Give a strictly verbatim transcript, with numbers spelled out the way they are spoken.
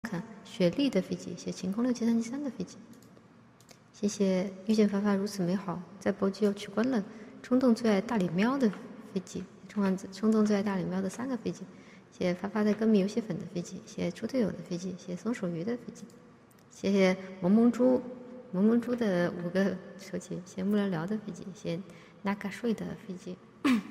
看雪莉的飞机，谢谢晴空六七三七三的飞机，谢谢遇见发发如此美好，在波机要取关了，冲动最爱大脸喵的飞机，冲动冲动最爱大脸喵的三个飞机，谢谢发发在歌迷游戏粉的飞机，谢谢猪队友的飞机，谢谢松鼠鱼的飞机，谢谢萌萌猪萌萌猪的五个手机，谢谢木聊聊的飞机，谢谢那嘎睡的飞机。